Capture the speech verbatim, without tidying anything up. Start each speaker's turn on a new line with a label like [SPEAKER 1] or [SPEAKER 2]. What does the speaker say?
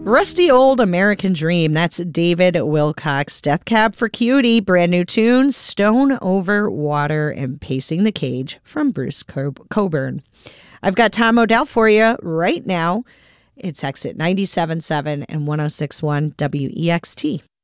[SPEAKER 1] Rusty Old American Dream. That's David Wilcox. Death Cab for Cutie. Brand new tunes. Stone Over Water and Pacing the Cage from Bruce Cockburn. I've got Tom Odell for you right now. It's Exit ninety-seven point seven and one oh six point one W E X T.